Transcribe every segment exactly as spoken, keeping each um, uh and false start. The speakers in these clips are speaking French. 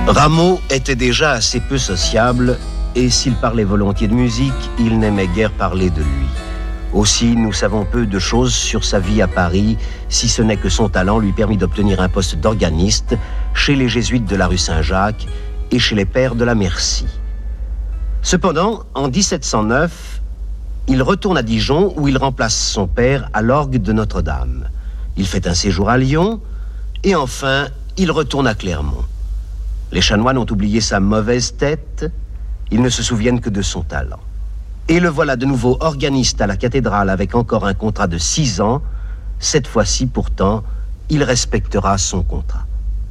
Rameau était déjà assez peu sociable, et s'il parlait volontiers de musique, il n'aimait guère parler de lui. Aussi, nous savons peu de choses sur sa vie à Paris, si ce n'est que son talent lui permit d'obtenir un poste d'organiste chez les jésuites de la rue Saint-Jacques et chez les pères de la Merci. Cependant, en dix-sept cent neuf, il retourne à Dijon où il remplace son père à l'orgue de Notre-Dame. Il fait un séjour à Lyon et enfin, il retourne à Clermont. Les chanoines ont oublié sa mauvaise tête, ils ne se souviennent que de son talent. Et le voilà de nouveau organiste à la cathédrale avec encore un contrat de six ans. Cette fois-ci, pourtant, il respectera son contrat.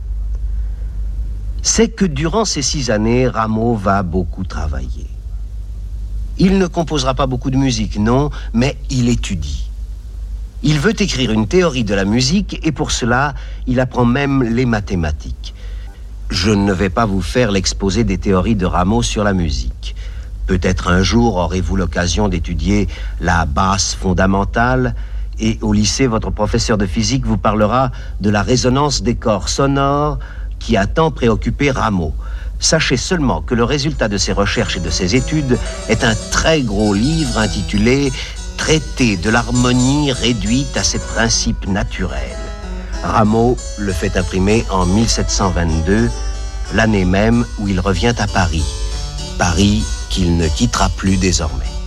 C'est que durant ces six années, Rameau va beaucoup travailler. Il ne composera pas beaucoup de musique, non, mais il étudie. Il veut écrire une théorie de la musique et pour cela, il apprend même les mathématiques. Je ne vais pas vous faire l'exposé des théories de Rameau sur la musique. Peut-être un jour aurez-vous l'occasion d'étudier la basse fondamentale et au lycée, votre professeur de physique vous parlera de la résonance des corps sonores qui a tant préoccupé Rameau. Sachez seulement que le résultat de ses recherches et de ses études est un très gros livre intitulé « Traité de l'harmonie réduite à ses principes naturels ». Rameau le fait imprimer en mille sept cent vingt-deux, l'année même où il revient à Paris. Paris qu'il ne quittera plus désormais.